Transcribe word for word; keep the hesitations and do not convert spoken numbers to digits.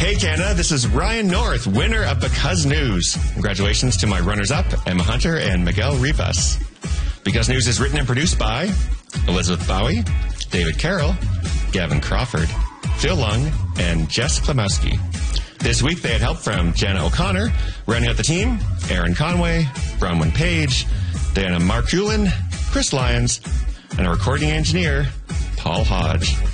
Hey Canada, this is Ryan North, winner of Because News. Congratulations to my runners-up, Emma Hunter and Miguel Rivas. Because News is written and produced by Elizabeth Bowie, David Carroll, Gavin Crawford, Phil Lung, and Jess Klimowski. This week they had help from Jenna O'Connor, rounding out the team, Aaron Conway, Bronwyn Page, Diana Markulin, Chris Lyons, and our recording engineer, Paul Hodge.